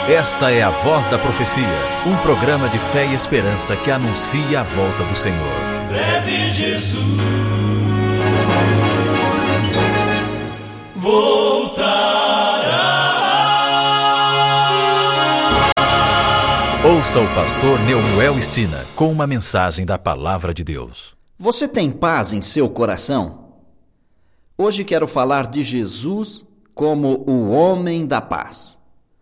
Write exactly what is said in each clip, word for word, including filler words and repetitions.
Esta é a Voz da Profecia, um programa de fé e esperança que anuncia a volta do Senhor. Breve Jesus voltará. Ouça o pastor Neuel Stina com uma mensagem da Palavra de Deus. Você tem paz em seu coração? Hoje quero falar de Jesus como o homem da paz.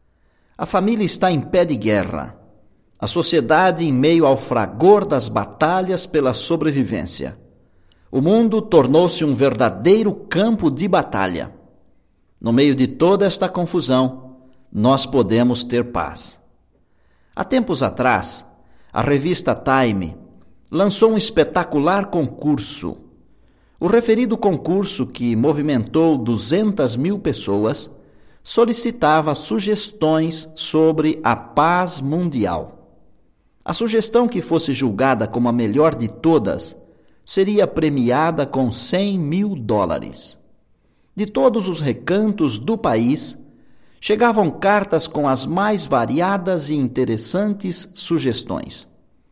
A família está em pé de guerra. A sociedade em meio ao fragor das batalhas pela sobrevivência. O mundo tornou-se um verdadeiro campo de batalha. No meio de toda esta confusão, nós podemos ter paz. Há tempos atrás, a revista Time lançou um espetacular concurso. O referido concurso, que movimentou duzentas mil pessoas, solicitava sugestões sobre a paz mundial. A sugestão que fosse julgada como a melhor de todas seria premiada com cem mil dólares. De todos os recantos do país, chegavam cartas com as mais variadas e interessantes sugestões.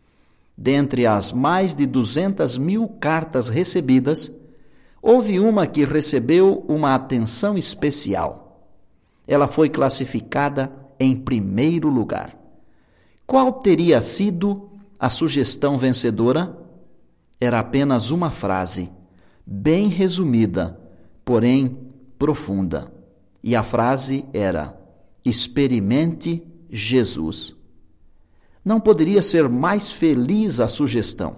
Dentre as mais de duzentas mil cartas recebidas, houve uma que recebeu uma atenção especial. Ela foi classificada em primeiro lugar. Qual teria sido a sugestão vencedora? Era apenas uma frase, bem resumida, porém profunda. E a frase era: experimente Jesus. Não poderia ser mais feliz a sugestão.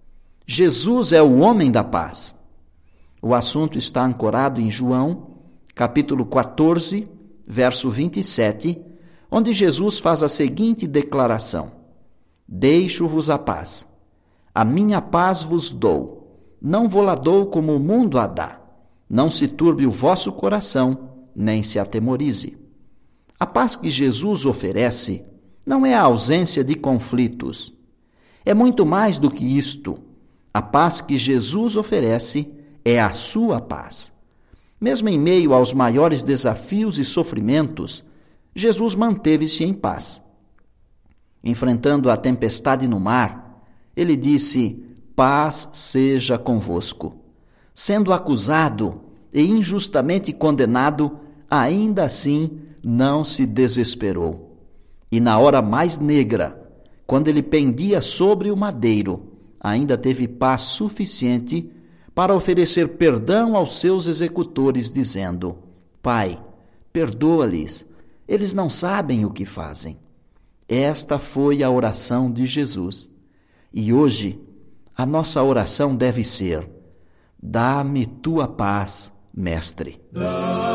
Jesus é o homem da paz. O assunto está ancorado em João, capítulo quatorze, verso vinte e sete, onde Jesus faz a seguinte declaração: deixo-vos a paz. A minha paz vos dou. Não vou-la dou como o mundo a dá. Não se turbe o vosso coração, nem se atemorize. A paz que Jesus oferece não é a ausência de conflitos. É muito mais do que isto. A paz que Jesus oferece é a sua paz. Mesmo em meio aos maiores desafios e sofrimentos, Jesus manteve-se em paz. Enfrentando a tempestade no mar, ele disse: paz seja convosco. Sendo acusado e injustamente condenado, ainda assim não se desesperou. E na hora mais negra, quando ele pendia sobre o madeiro, ainda teve paz suficiente para oferecer perdão aos seus executores, dizendo: Pai, perdoa-lhes, eles não sabem o que fazem. Esta foi a oração de Jesus. E hoje, a nossa oração deve ser: dá-me tua paz, Mestre.